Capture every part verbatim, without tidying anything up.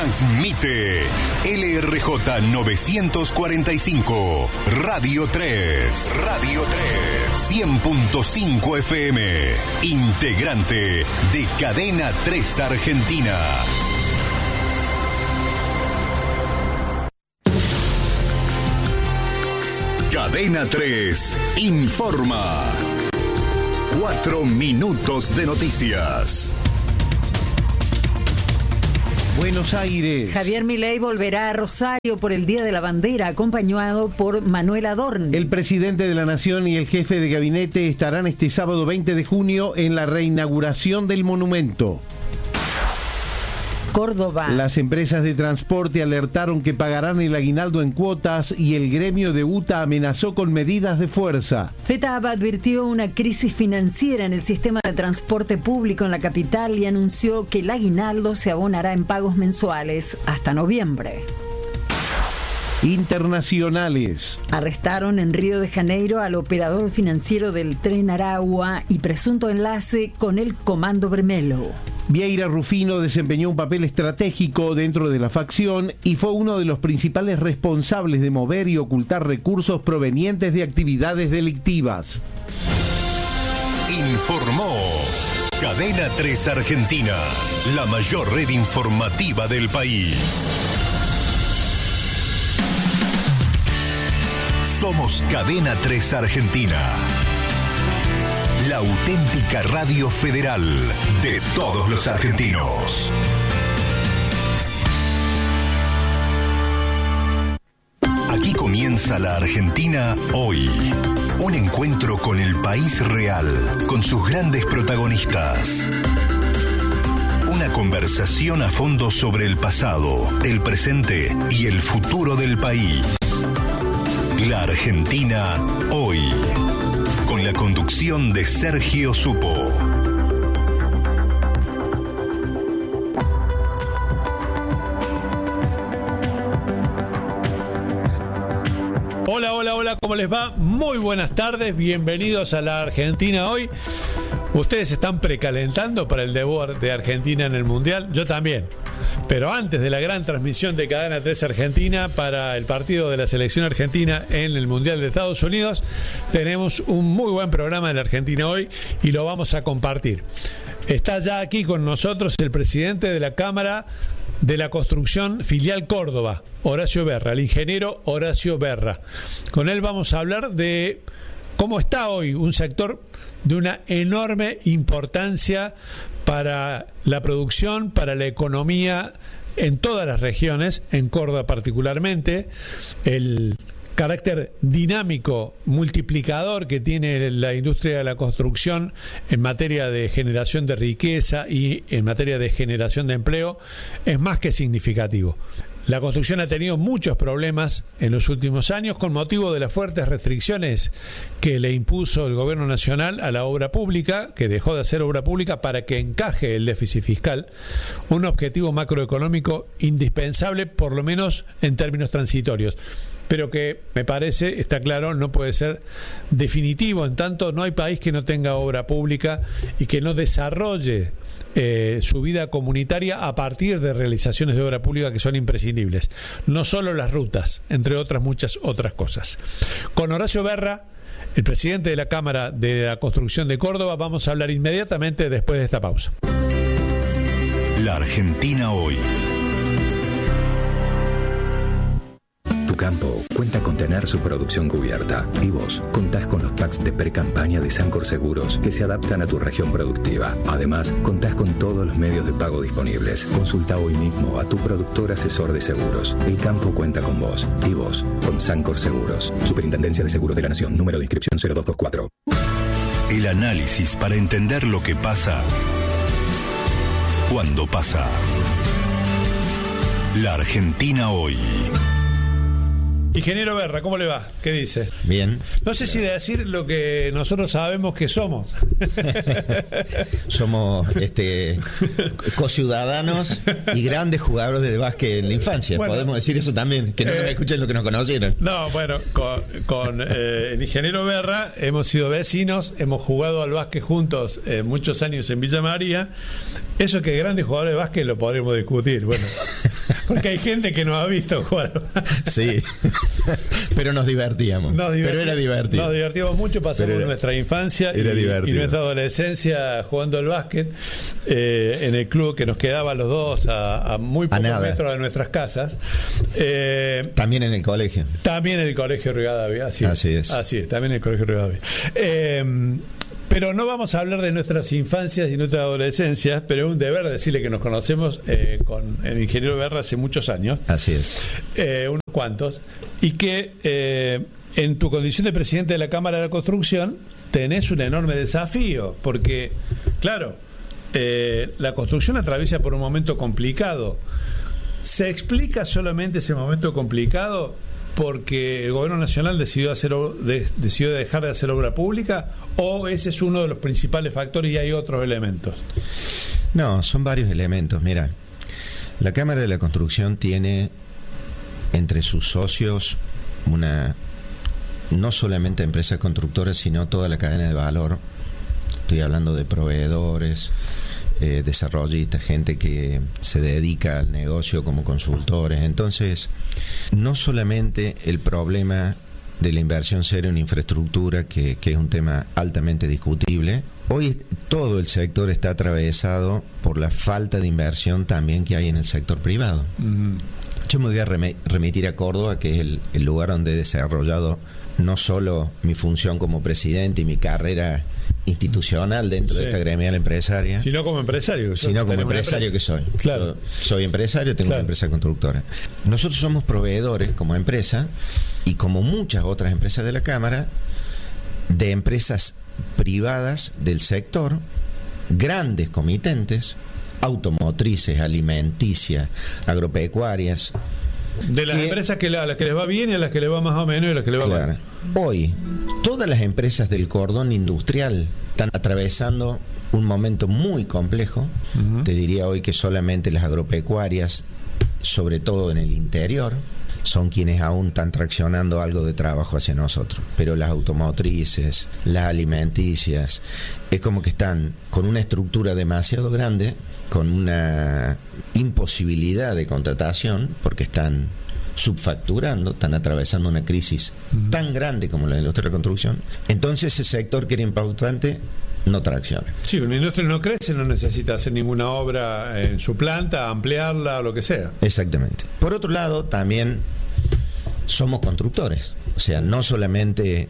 Transmite L R J novecientos cuarenta y cinco, Radio tres. Radio tres. cien punto cinco F M. Integrante de Cadena tres Argentina. Cadena tres informa. Cuatro minutos de noticias. Buenos Aires. Javier Milei volverá a Rosario por el Día de la Bandera, acompañado por Manuel Adorni. El presidente de la Nación y el jefe de gabinete estarán este sábado veinte de junio en la reinauguración del monumento. Córdoba. Las empresas de transporte alertaron que pagarán el aguinaldo en cuotas y el gremio de U T A amenazó con medidas de fuerza. FETAB advirtió una crisis financiera en el sistema de transporte público en la capital y anunció que el aguinaldo se abonará en pagos mensuales hasta noviembre. Internacionales. Arrestaron en Río de Janeiro al operador financiero del Tren Aragua y presunto enlace con el Comando Vermelho. Vieira Rufino desempeñó un papel estratégico dentro de la facción y fue uno de los principales responsables de mover y ocultar recursos provenientes de actividades delictivas. Informó Cadena tres Argentina, la mayor red informativa del país. Somos Cadena tres Argentina, la auténtica radio federal de todos los argentinos. Aquí comienza la Argentina hoy. Un encuentro con el país real, con sus grandes protagonistas. Una conversación a fondo sobre el pasado, el presente y el futuro del país. La Argentina hoy, con la conducción de Sergio Supo. Hola, hola, hola, ¿cómo les va? Muy buenas tardes, bienvenidos a la Argentina hoy. Ustedes están precalentando para el debut de Argentina en el Mundial, yo también. Pero antes de la gran transmisión de Cadena tres Argentina para el partido de la selección argentina en el Mundial de Estados Unidos, tenemos un muy buen programa de la Argentina hoy y lo vamos a compartir. Está ya aquí con nosotros el presidente de la Cámara de la Construcción Filial Córdoba, Horacio Berra, el ingeniero Horacio Berra. Con él vamos a hablar de cómo está hoy un sector de una enorme importancia para la producción, para la economía en todas las regiones, en Córdoba particularmente, el carácter dinámico, multiplicador que tiene la industria de la construcción en materia de generación de riqueza y en materia de generación de empleo es más que significativo. La construcción ha tenido muchos problemas en los últimos años con motivo de las fuertes restricciones que le impuso el gobierno nacional a la obra pública, que dejó de hacer obra pública para que encaje el déficit fiscal, un objetivo macroeconómico indispensable, por lo menos en términos transitorios, pero que me parece, está claro, no puede ser definitivo, en tanto no hay país que no tenga obra pública y que no desarrolle Eh, su vida comunitaria a partir de realizaciones de obra pública que son imprescindibles, no solo las rutas, entre otras muchas otras cosas. Con Horacio Berra, el presidente de la Cámara de la Construcción de Córdoba, vamos a hablar inmediatamente después de esta pausa. La Argentina hoy. Tu campo cuenta con tener su producción cubierta y vos contás con los packs de pre-campaña de Sancor Seguros que se adaptan a tu región productiva. Además, contás con todos los medios de pago disponibles. Consulta hoy mismo a tu productor asesor de seguros. El campo cuenta con vos y vos con Sancor Seguros. Superintendencia de Seguros de la Nación. Número de inscripción cero dos dos cuatro. El análisis para entender lo que pasa cuando pasa. La Argentina hoy. Ingeniero Berra, ¿cómo le va? ¿Qué dice? Bien. No sé si de decir lo que nosotros sabemos que somos. Somos este co-ciudadanos y grandes jugadores de básquet en la infancia. Bueno, podemos decir eso también, que no eh, me escuchen lo que nos conocieron. No, bueno, con, con eh, el ingeniero Berra hemos sido vecinos, hemos jugado al básquet juntos eh, muchos años en Villa María. Eso que grandes jugadores de básquet lo podremos discutir. Bueno, Porque hay gente que nos ha visto jugar. Sí, pero nos divertíamos. Nos divertíamos. Pero era divertido. Nos divertíamos mucho, pasamos era, nuestra infancia y, y nuestra adolescencia jugando al básquet eh, en el club que nos quedaba los dos a, a muy pocos a metros de nuestras casas. Eh, también en el colegio. También en el colegio Rivadavia, así, así es. es. Así es, también en el colegio Rivadavia. Eh, Pero no vamos a hablar de nuestras infancias y nuestras adolescencias, pero es un deber decirle que nos conocemos eh, con el ingeniero Berra hace muchos años. Así es. Eh, unos cuantos. Y que eh, en tu condición de presidente de la Cámara de la Construcción tenés un enorme desafío, porque, claro, eh, la construcción atraviesa por un momento complicado. ¿Se explica solamente ese momento complicado porque el gobierno nacional decidió hacer de, decidió dejar de hacer obra pública, o ese es uno de los principales factores y hay otros elementos? No, son varios elementos. Mira, la Cámara de la Construcción tiene entre sus socios una no solamente empresas constructoras, sino toda la cadena de valor. Estoy hablando de proveedores, eh, desarrollistas, gente que se dedica al negocio como consultores. Entonces, no solamente el problema de la inversión seria en infraestructura, que, que es un tema altamente discutible. Hoy todo el sector está atravesado por la falta de inversión también que hay en el sector privado. Uh-huh. Yo me voy a rem- remitir a Córdoba, que es el, el lugar donde he desarrollado no solo mi función como presidente y mi carrera institucional dentro sí. de esta gremial empresaria, sino como empresario, sino como empresario que soy. Claro. Soy empresario, tengo claro. una empresa constructora. Nosotros somos proveedores como empresa, y como muchas otras empresas de la Cámara, de empresas privadas del sector, grandes comitentes, automotrices, alimenticias, agropecuarias. De las que, empresas que a las que les va bien y a las que les va más o menos y a las que les va claro. mal. Hoy, todas las empresas del cordón industrial están atravesando un momento muy complejo. Uh-huh. Te diría hoy que solamente las agropecuarias, sobre todo en el interior, son quienes aún están traccionando algo de trabajo hacia nosotros. Pero las automotrices, las alimenticias, es como que están con una estructura demasiado grande, con una imposibilidad de contratación, porque están subfacturando, están atravesando una crisis uh-huh. tan grande como la de la industria de la construcción. Entonces ese sector que era importante no tracciona. Sí, una industria no crece, no necesita hacer ninguna obra en su planta, ampliarla o lo que sea. Exactamente. Por otro lado, también somos constructores. O sea, no solamente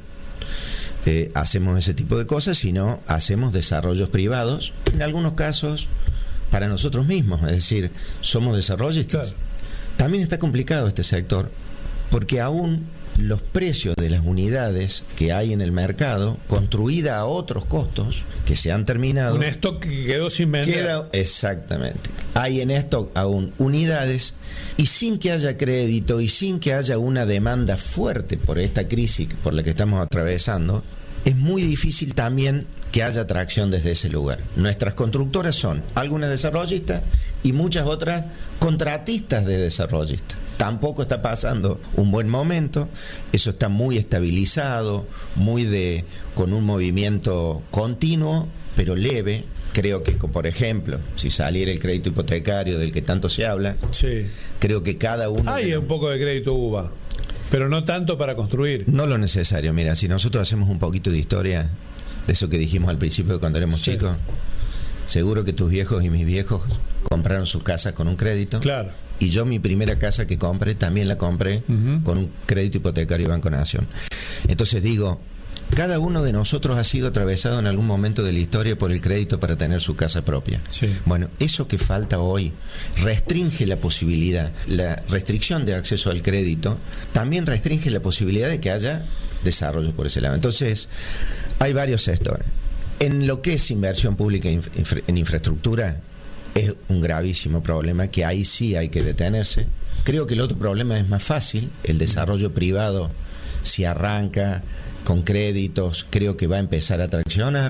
eh, hacemos ese tipo de cosas, sino hacemos desarrollos privados, en algunos casos para nosotros mismos, es decir, somos desarrollistas. Claro. También está complicado este sector, porque aún los precios de las unidades que hay en el mercado, construida a otros costos que se han terminado, un stock que quedó sin vender. Queda, exactamente. Hay en stock aún unidades, y sin que haya crédito y sin que haya una demanda fuerte por esta crisis por la que estamos atravesando, es muy difícil también que haya atracción desde ese lugar. Nuestras constructoras son algunas desarrollistas y muchas otras contratistas de desarrollistas. Tampoco está pasando un buen momento, eso está muy estabilizado, muy de con un movimiento continuo, pero leve. Creo que, por ejemplo, si saliera el crédito hipotecario del que tanto se habla, sí. creo que cada uno... Hay un poco de crédito U V A, pero no tanto para construir. No lo necesario. Mira, si nosotros hacemos un poquito de historia de eso que dijimos al principio de cuando éramos sí. chicos, seguro que tus viejos y mis viejos compraron sus casas con un crédito. Claro. Y yo mi primera casa que compré también la compré uh-huh. con un crédito hipotecario Banco Nación. Entonces digo, cada uno de nosotros ha sido atravesado en algún momento de la historia por el crédito para tener su casa propia. Sí. Bueno, eso que falta hoy restringe la posibilidad. La restricción de acceso al crédito también restringe la posibilidad de que haya desarrollo por ese lado. Entonces, hay varios sectores. En lo que es inversión pública en, infra- en infraestructura, es un gravísimo problema que ahí sí hay que detenerse. Creo que el otro problema es más fácil. El desarrollo privado, si arranca con créditos, creo que va a empezar a traccionar.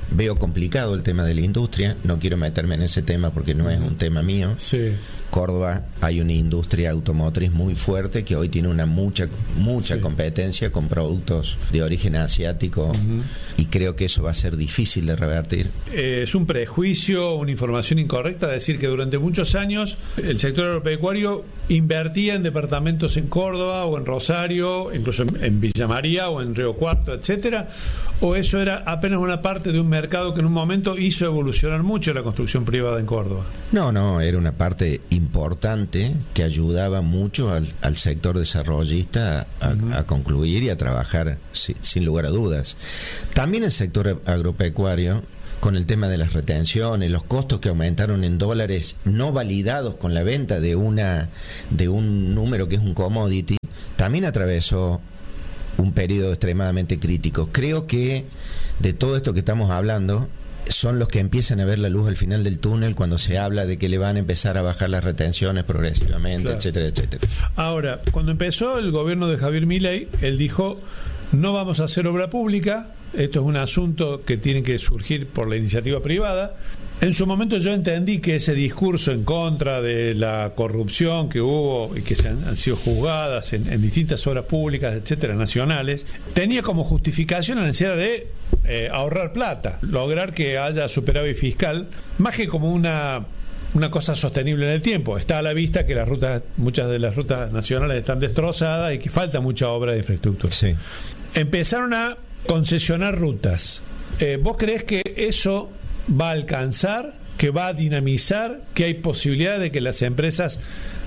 Veo complicado el tema de la industria, no quiero meterme en ese tema porque no es un tema mío. Sí. Córdoba hay una industria automotriz muy fuerte que hoy tiene una mucha mucha sí. competencia con productos de origen asiático, uh-huh. y creo que eso va a ser difícil de revertir. Eh, es un prejuicio, una información incorrecta decir que durante muchos años el sector agropecuario invertía en departamentos en Córdoba o en Rosario, incluso en, en Villa María o en Río Cuarto, etcétera, o eso era apenas una parte de un mercado que en un momento hizo evolucionar mucho la construcción privada en Córdoba. No, no, era una parte importante que ayudaba mucho al, al sector desarrollista a, uh-huh. a concluir y a trabajar si, sin lugar a dudas. También el sector agropecuario, con el tema de las retenciones, los costos que aumentaron en dólares no validados con la venta de una de un número que es un commodity, también atravesó un periodo extremadamente crítico. Creo que de todo esto que estamos hablando son los que empiezan a ver la luz al final del túnel cuando se habla de que le van a empezar a bajar las retenciones progresivamente, claro. etcétera, etcétera. Ahora, cuando empezó el gobierno de Javier Milei, él dijo: no vamos a hacer obra pública, esto es un asunto que tiene que surgir por la iniciativa privada. En su momento yo entendí que ese discurso en contra de la corrupción que hubo y que se han, han sido juzgadas en, en distintas obras públicas, etcétera, nacionales, tenía como justificación la necesidad de eh, ahorrar plata, lograr que haya superávit fiscal, más que como una una cosa sostenible en el tiempo. Está a la vista que las rutas, muchas de las rutas nacionales están destrozadas y que falta mucha obra de infraestructura. Sí. Empezaron a concesionar rutas. Eh, ¿Vos creés que eso va a alcanzar, que va a dinamizar, que hay posibilidad de que las empresas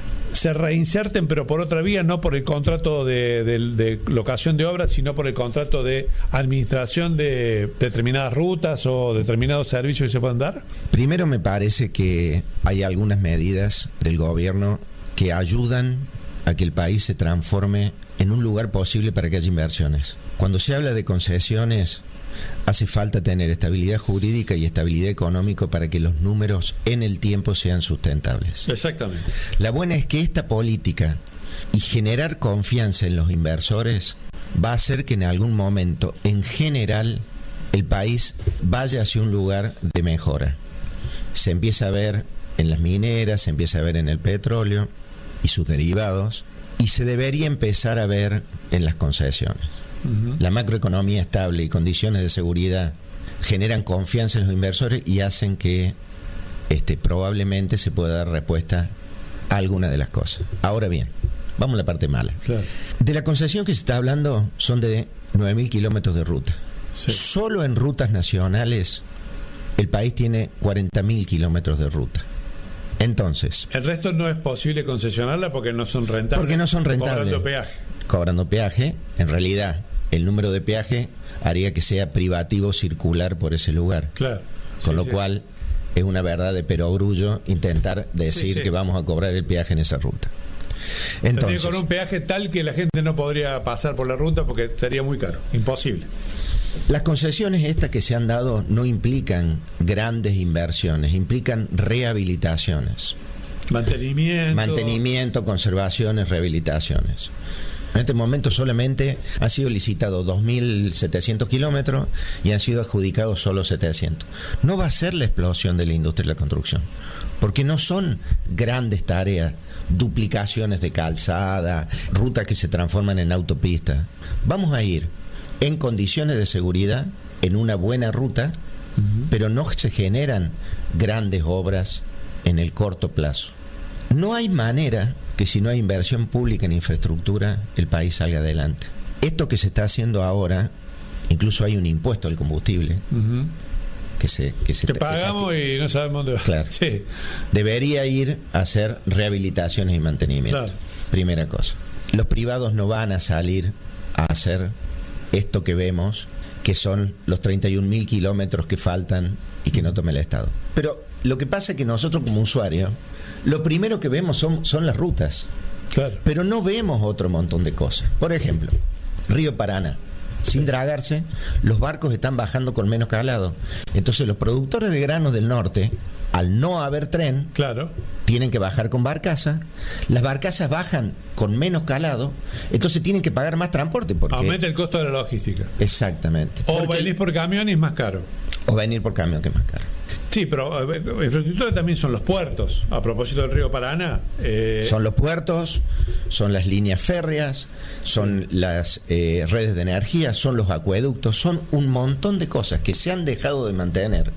se reinserten, pero por otra vía, no por el contrato de, de, de locación de obras, sino por el contrato de administración de determinadas rutas o determinados servicios que se puedan dar? Primero, me parece que hay algunas medidas del gobierno que ayudan a que el país se transforme en un lugar posible para que haya inversiones. Cuando se habla de concesiones, hace falta tener estabilidad jurídica y estabilidad económica para que los números en el tiempo sean sustentables. Exactamente. La buena es que esta política y generar confianza en los inversores va a hacer que en algún momento, en general, el país vaya hacia un lugar de mejora. Se empieza a ver en las mineras, se empieza a ver en el petróleo y sus derivados, y se debería empezar a ver en las concesiones. Uh-huh. La macroeconomía estable y condiciones de seguridad generan confianza en los inversores y hacen que este, probablemente se pueda dar respuesta a alguna de las cosas. Ahora bien, vamos a la parte mala. Claro. De la concesión que se está hablando son de nueve mil kilómetros de ruta. Sí. Solo en rutas nacionales el país tiene cuarenta mil kilómetros de ruta. Entonces, el resto no es posible concesionarla porque no son rentables. Porque no son rentables. Cobrando peaje. Cobrando peaje. En realidad, el número de peaje haría que sea privativo circular por ese lugar. Claro. Con sí, lo sí. cual es una verdad de perogrullo intentar decir sí, sí. que vamos a cobrar el peaje en esa ruta. Entonces, con un peaje tal que la gente no podría pasar por la ruta porque sería muy caro, imposible. Las concesiones estas que se han dado no implican grandes inversiones, implican rehabilitaciones. Mantenimiento. Mantenimiento, conservaciones, rehabilitaciones. En este momento solamente han sido licitados dos mil setecientos kilómetros y han sido adjudicados solo setecientos. No va a ser la explosión de la industria de la construcción, porque no son grandes tareas, duplicaciones de calzada, rutas que se transforman en autopistas. Vamos a ir en condiciones de seguridad, en una buena ruta, uh-huh. pero no se generan grandes obras en el corto plazo. No hay manera que si no hay inversión pública en infraestructura, el país salga adelante. Esto que se está haciendo ahora, incluso hay un impuesto al combustible, uh-huh. que se que se que pagamos que se, y no sabemos dónde va. Claro. Sí. Debería ir a hacer rehabilitaciones y mantenimiento. Claro. Primera cosa. Los privados no van a salir a hacer esto que vemos, que son los treinta y un mil kilómetros que faltan y que no tome el Estado. Pero lo que pasa es que nosotros como usuarios, lo primero que vemos son, son las rutas. Claro. Pero no vemos otro montón de cosas. Por ejemplo, Río Paraná. Sin dragarse, los barcos están bajando con menos calado. Entonces los productores de granos del norte, al no haber tren, claro, tienen que bajar con barcaza. Las barcazas bajan con menos calado, entonces tienen que pagar más transporte porque aumenta el costo de la logística. Exactamente. O venís por camión y es más caro. o venir por camión, que es más caro. Sí, pero eh, infraestructura también son los puertos. A propósito del río Paraná. Eh... Son los puertos, son las líneas férreas, son las eh, redes de energía, son los acueductos, son un montón de cosas que se han dejado de mantener.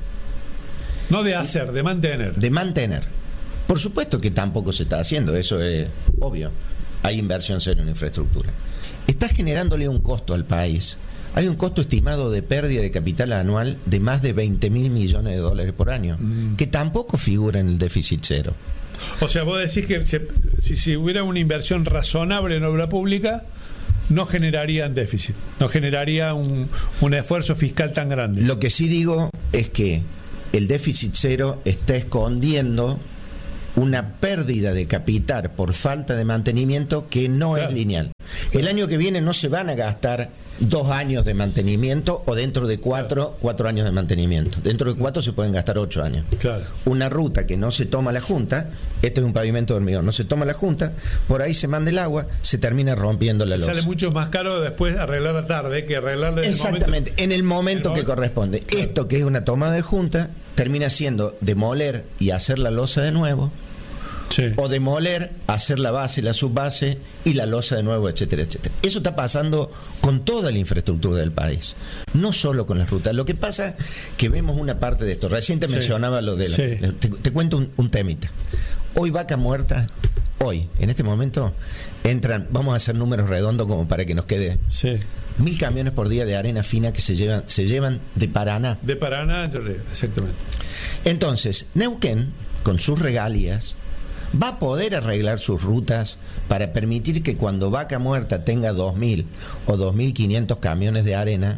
No de hacer, de mantener. De mantener. Por supuesto que tampoco se está haciendo, eso es obvio. Hay inversión cero en infraestructura. Está generándole un costo al país. Hay un costo estimado de pérdida de capital anual de más de veinte mil millones de dólares por año, mm. que tampoco figura en el déficit cero. O sea, vos decís que se, si, si hubiera una inversión razonable en obra pública, no generarían déficit, no generaría un, un esfuerzo fiscal tan grande. Lo que sí digo es que el déficit cero está escondiendo una pérdida de capital por falta de mantenimiento que no claro. es lineal. Sí. El año que viene no se van a gastar dos años de mantenimiento o dentro de cuatro, claro. cuatro años de mantenimiento. Dentro de cuatro se pueden gastar ocho años. Claro. Una ruta que no se toma la Junta, este es un pavimento de hormigón, no se toma la Junta, por ahí se manda el agua, se termina rompiendo la losa. Sale mucho más caro después arreglarla tarde que arreglarla en Exactamente, el momento, en el momento en el que momento. corresponde. Claro. Esto que es una toma de Junta termina siendo demoler y hacer la losa de nuevo. Sí. O demoler, hacer la base, la subbase y la losa de nuevo, etcétera, etcétera. Eso está pasando con toda la infraestructura del país, no solo con las rutas. Lo que pasa que vemos una parte de esto. Recién te sí. mencionaba lo de la, sí. te, te cuento un, un temita. Hoy Vaca Muerta, hoy, en este momento, entran, vamos a hacer números redondos como para que nos quede sí. mil camiones por día de arena fina que se llevan, se llevan de Paraná. De Paraná, exactamente. Entonces, Neuquén, con sus regalías, va a poder arreglar sus rutas para permitir que cuando Vaca Muerta tenga dos mil o dos mil quinientos camiones de arena,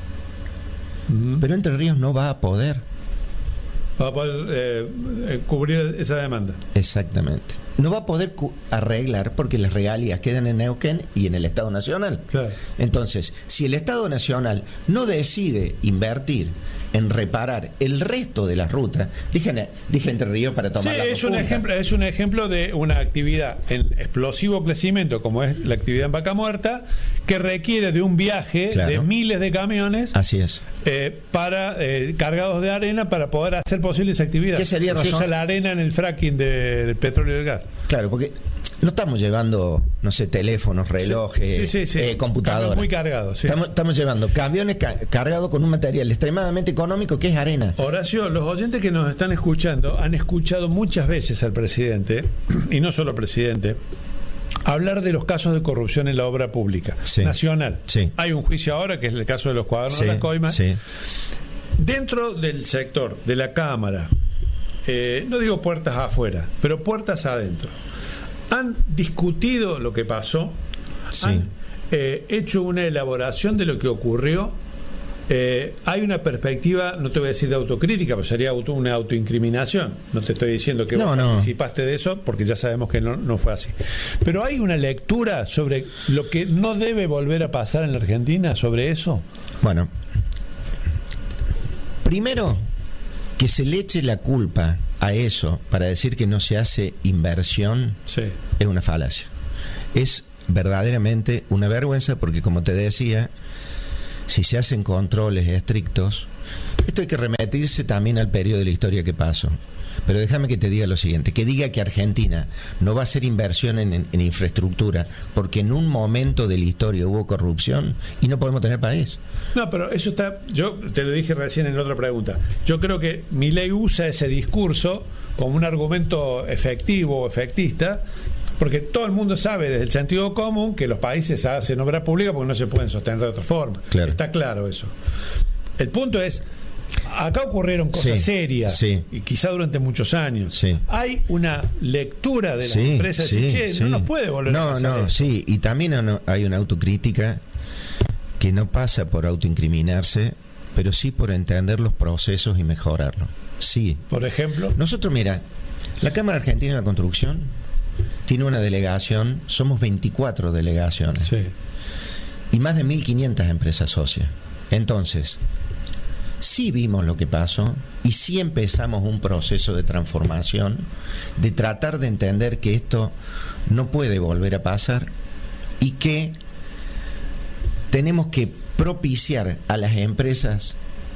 uh-huh. pero Entre Ríos no va a poder. Va a poder eh, cubrir esa demanda. Exactamente. No va a poder cu- arreglar porque las regalías quedan en Neuquén y en el Estado Nacional. Claro. Entonces, si el Estado Nacional no decide invertir en reparar el resto de las rutas, dije, dije Entre Ríos para tomar sí, la es un ejemplo, es un ejemplo de una actividad en explosivo crecimiento como es la actividad en Vaca Muerta, que requiere de un viaje claro. de miles de camiones. Así es. Eh, para eh, cargados de arena para poder hacer posible esa actividad. ¿Qué sería razón? Se usa la arena en el fracking de, del petróleo y del gas. Claro, porque no estamos llevando, no sé, teléfonos, relojes, sí, sí, sí, sí. Eh, computadoras. Muy cargados. Sí. Estamos, estamos llevando camiones ca- cargados con un material extremadamente económico que es arena. Horacio, los oyentes que nos están escuchando han escuchado muchas veces al presidente, y no solo al presidente, hablar de los casos de corrupción en la obra pública sí. nacional. Sí. Hay un juicio ahora que es el caso de los cuadernos sí. de las coimas. Sí. Dentro del sector de la Cámara, eh, no digo puertas afuera, pero puertas adentro, han discutido lo que pasó, sí. han eh, hecho una elaboración de lo que ocurrió. Eh, hay una perspectiva, no te voy a decir de autocrítica, pero sería auto, una autoincriminación. No te estoy diciendo que no, vos no. participaste de eso, porque ya sabemos que no, no fue así. Pero hay una lectura sobre lo que no debe volver a pasar en la Argentina, sobre eso. Bueno, primero, que se le eche la culpa a eso para decir que no se hace inversión sí. es una falacia. Es verdaderamente una vergüenza porque, como te decía, si se hacen controles estrictos, esto hay que remitirse también al periodo de la historia que pasó. Pero déjame que te diga lo siguiente, que diga que Argentina no va a hacer inversión en, en, en infraestructura porque en un momento de la historia hubo corrupción y no podemos tener país. No, pero eso está, yo te lo dije recién en otra pregunta. Yo creo que Milei usa ese discurso como un argumento efectivo o efectista, porque todo el mundo sabe desde el sentido común que los países hacen obra pública porque no se pueden sostener de otra forma. Claro. Está claro eso. El punto es, acá ocurrieron cosas sí, serias sí. y quizá durante muchos años. Sí. Hay una lectura de las sí, empresas sí, y che, sí. no nos puede volver no, a pasar No, no, eso. sí, y también hay una autocrítica que no pasa por autoincriminarse, pero sí por entender los procesos y mejorarlos. Sí. Por ejemplo, nosotros, mira, la Cámara Argentina de la Construcción tiene una delegación, somos veinticuatro delegaciones sí. y más de mil quinientas empresas socias. Entonces, sí vimos lo que pasó y sí empezamos un proceso de transformación, de tratar de entender que esto no puede volver a pasar y que tenemos que propiciar a las empresas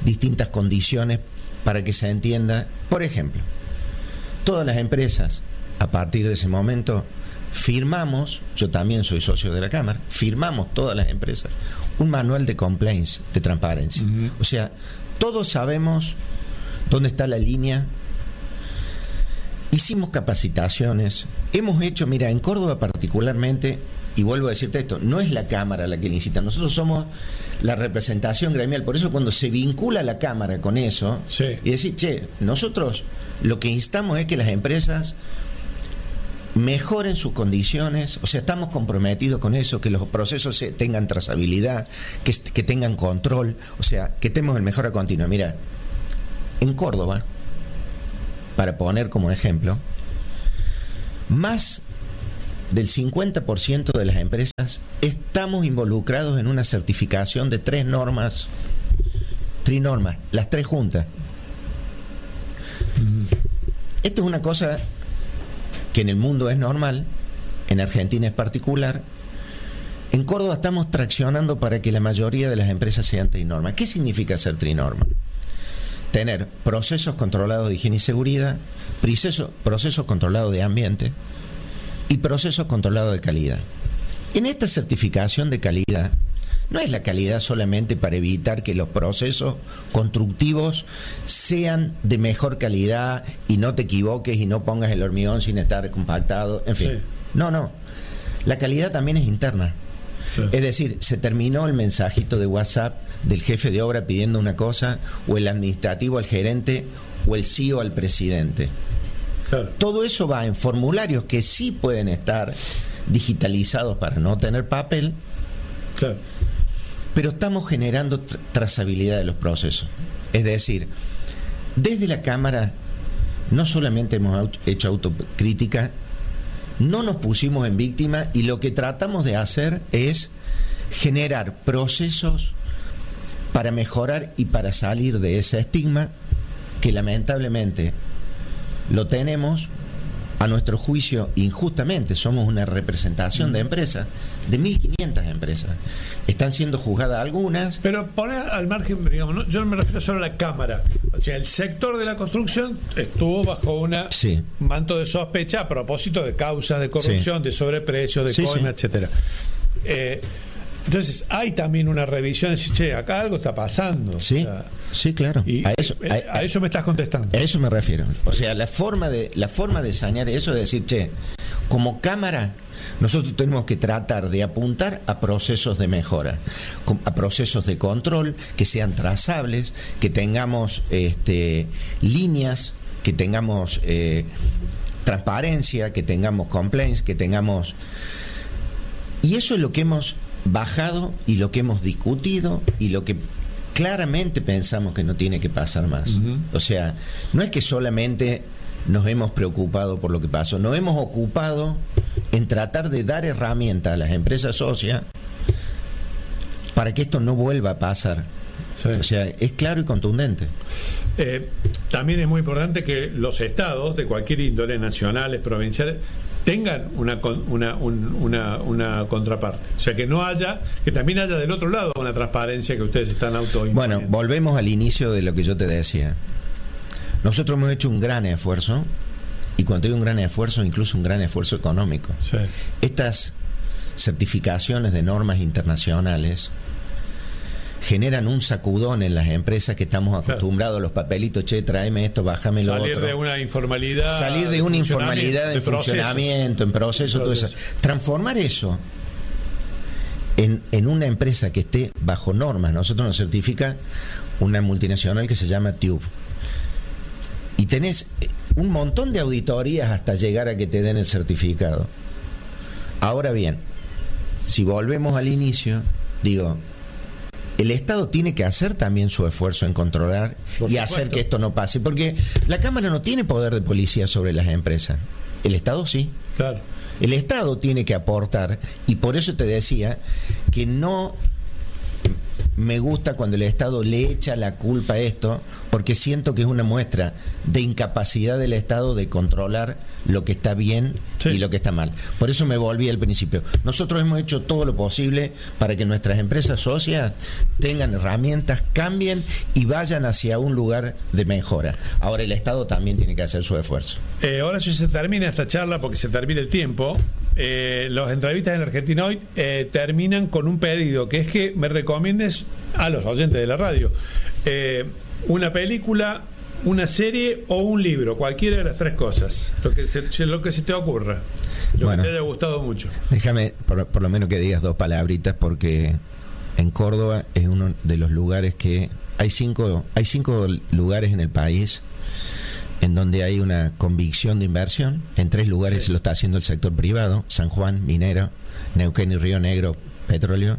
distintas condiciones para que se entienda. Por ejemplo, todas las empresas, a partir de ese momento, firmamos, yo también soy socio de la Cámara, firmamos todas las empresas un manual de complaints, de transparencia. Uh-huh. O sea, todos sabemos dónde está la línea. Hicimos capacitaciones, hemos hecho, mira, en Córdoba particularmente, y vuelvo a decirte esto, no es la Cámara la que le incita, nosotros somos la representación gremial. Por eso cuando se vincula la Cámara con eso, sí, y decir, che, nosotros lo que instamos es que las empresas mejoren sus condiciones, o sea, estamos comprometidos con eso, que los procesos se, tengan trazabilidad, que, que tengan control, o sea, que tenemos el mejora continua. Mira, en Córdoba, para poner como ejemplo, más del cincuenta por ciento de las empresas estamos involucrados en una certificación de tres normas, trinormas, las tres juntas. Esto es una cosa que en el mundo es normal, en Argentina es particular. En Córdoba estamos traccionando para que la mayoría de las empresas sean trinormas. ¿Qué significa ser trinorma? Tener procesos controlados de higiene y seguridad, procesos, procesos controlados de ambiente y procesos controlados de calidad. En esta certificación de calidad, no es la calidad solamente para evitar que los procesos constructivos sean de mejor calidad y no te equivoques y no pongas el hormigón sin estar compactado, en fin. Sí. No, no. La calidad también es interna. Sí. Es decir, se terminó el mensajito de WhatsApp del jefe de obra pidiendo una cosa, o el administrativo al gerente, o el C E O al presidente. Claro. Todo eso va en formularios que sí pueden estar digitalizados para no tener papel. Claro. Pero estamos generando tra- trazabilidad de los procesos. Es decir, desde la Cámara no solamente hemos au- hecho autocrítica, no nos pusimos en víctima, y lo que tratamos de hacer es generar procesos para mejorar y para salir de ese estigma que lamentablemente lo tenemos, a nuestro juicio, injustamente. Somos una representación de empresas, de mil quinientas empresas. Están siendo juzgadas algunas. Pero poner al margen, digamos, ¿no? Yo no me refiero solo a la Cámara. O sea, el sector de la construcción estuvo bajo una sí. manto de sospecha a propósito de causas de corrupción, sí. de sobreprecios, de sí, coima, sí. etcétera. Eh, entonces, hay también una revisión de decir, che, acá algo está pasando. Sí, o sea, sí, claro. Y a eso, a, a eso me estás contestando. A eso me refiero. O sea, la forma de la forma de sanear eso es decir, che, como Cámara, nosotros tenemos que tratar de apuntar a procesos de mejora, a procesos de control que sean trazables, que tengamos este, líneas, que tengamos eh, transparencia, que tengamos complaints, que tengamos... Y eso es lo que hemos bajado y lo que hemos discutido y lo que claramente pensamos que no tiene que pasar más. Uh-huh. O sea, no es que solamente nos hemos preocupado por lo que pasó, nos hemos ocupado en tratar de dar herramientas a las empresas socias para que esto no vuelva a pasar. Sí. O sea, es claro y contundente. Eh, también es muy importante que los estados de cualquier índole, nacionales, provinciales, tengan una, una, un, una, una contraparte. O sea, que no haya, que también haya del otro lado una transparencia que ustedes están autoimponiendo. Bueno, volvemos al inicio de lo que yo te decía. Nosotros hemos hecho un gran esfuerzo, y cuando digo un gran esfuerzo, incluso un gran esfuerzo económico. Sí. Estas certificaciones de normas internacionales generan un sacudón en las empresas que estamos acostumbrados, claro. a los papelitos, che, tráeme esto, bájame lo Salir otro. de una informalidad. Salir de, de una informalidad de, de funcionamiento, en proceso, en proceso, todo eso. Transformar eso en, en una empresa que esté bajo normas. Nosotros nos certifica una multinacional que se llama Tube. Y tenés un montón de auditorías hasta llegar a que te den el certificado. Ahora bien, si volvemos al inicio, digo, el Estado tiene que hacer también su esfuerzo en controlar Por y supuesto. hacer que esto no pase, porque la Cámara no tiene poder de policía sobre las empresas, el Estado sí. Claro. El Estado tiene que aportar, y por eso te decía que no me gusta cuando el Estado le echa la culpa a esto, porque siento que es una muestra de incapacidad del Estado de controlar lo que está bien sí. y lo que está mal. Por eso me volví al principio. Nosotros hemos hecho todo lo posible para que nuestras empresas socias tengan herramientas, cambien y vayan hacia un lugar de mejora. Ahora el Estado también tiene que hacer su esfuerzo. Eh, ahora si se termina esta charla, porque se termina el tiempo, eh, los entrevistas en Argentina Hoy eh, terminan con un pedido, que es que me recomiendes a los oyentes de la radio eh, una película, una serie o un libro, cualquiera de las tres cosas, lo que se, lo que se te ocurra, lo bueno, que te haya gustado mucho. Déjame por, por lo menos que digas dos palabritas, porque en Córdoba es uno de los lugares que hay cinco hay cinco lugares en el país en donde hay una convicción de inversión. En tres lugares sí. lo está haciendo el sector privado: San Juan, minero; Neuquén y Río Negro, petróleo.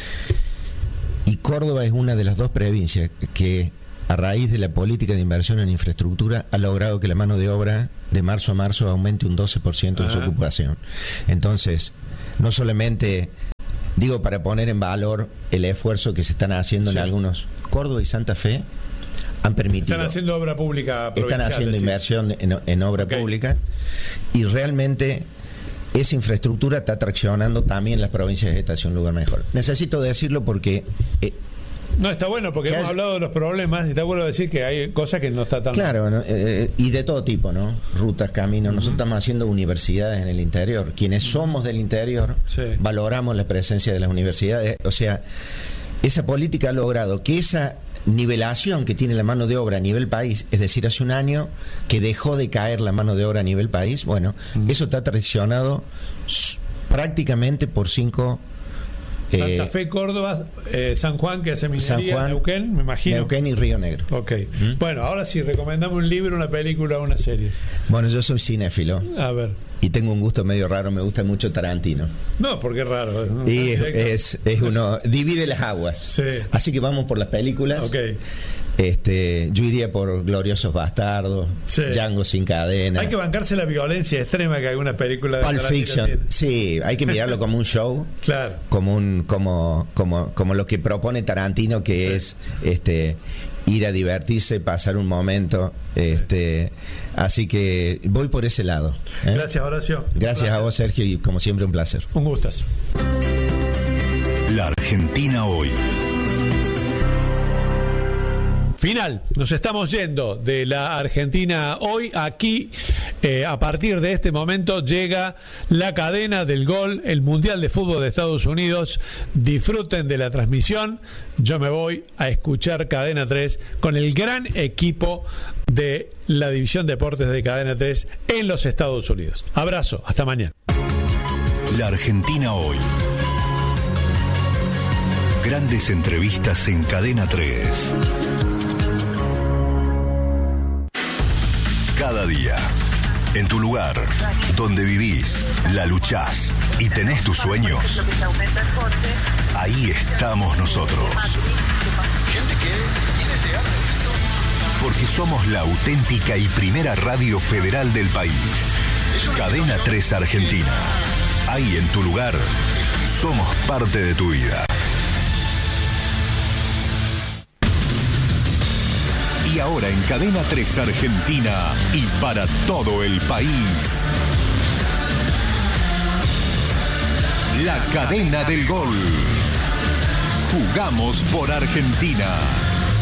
Y Córdoba es una de las dos provincias que, a raíz de la política de inversión en infraestructura, ha logrado que la mano de obra de marzo a marzo aumente un doce por ciento en su ocupación. Entonces, no solamente, digo, para poner en valor el esfuerzo que se están haciendo sí. en algunos, Córdoba y Santa Fe han permitido... Están haciendo obra pública Están haciendo decís. inversión en, en obra okay. pública, y realmente esa infraestructura está traccionando también las provincias de esta hacia un lugar mejor. Necesito decirlo porque... Eh, no, está bueno porque hemos hay... hablado de los problemas y está bueno decir que hay cosas que no está tan... Claro, ¿no? eh, y de todo tipo, ¿no? Rutas, caminos. Uh-huh. Nosotros estamos haciendo universidades en el interior. Quienes somos del interior sí. valoramos la presencia de las universidades. O sea, esa política ha logrado que esa nivelación que tiene la mano de obra a nivel país, es decir, hace un año que dejó de caer la mano de obra a nivel país, bueno, uh-huh. eso está traccionado prácticamente por cinco... Santa Fe, Córdoba, eh, San Juan, que hace minería, San Juan, Neuquén, me imagino. Neuquén y Río Negro. Ok. ¿Mm? Bueno, ahora sí, recomendamos un libro, una película o una serie. Bueno, yo soy cinéfilo. A ver. Y tengo un gusto medio raro, me gusta mucho Tarantino. No, porque es raro. ¿No? Y es, es, es uno, divide las aguas. Sí. Así que vamos por las películas. Ok. Este, yo iría por Gloriosos Bastardos, sí. Django sin cadena. Hay que bancarse la violencia extrema que alguna película de Pulp Fiction. Tiene. Sí, hay que mirarlo como un show. Claro. Como un como como como lo que propone Tarantino, que sí. es este ir a divertirse, pasar un momento, este, así que voy por ese lado. ¿eh? Gracias, Horacio. Gracias a vos, Sergio, y como siempre un placer. Un gustazo. La Argentina Hoy. Final, nos estamos yendo de la Argentina Hoy. Aquí, eh, a partir de este momento, llega la cadena del gol, el Mundial de Fútbol de Estados Unidos. Disfruten de la transmisión. Yo me voy a escuchar Cadena tres con el gran equipo de la División Deportes de Cadena tres en los Estados Unidos. Abrazo, hasta mañana. La Argentina Hoy. Grandes entrevistas en Cadena tres. Cada día, en tu lugar, donde vivís, la luchás y tenés tus sueños, ahí estamos nosotros. Porque somos la auténtica y primera radio federal del país. Cadena tres Argentina. Ahí en tu lugar, somos parte de tu vida. Y ahora en Cadena tres Argentina y para todo el país, la cadena del gol. Jugamos por Argentina.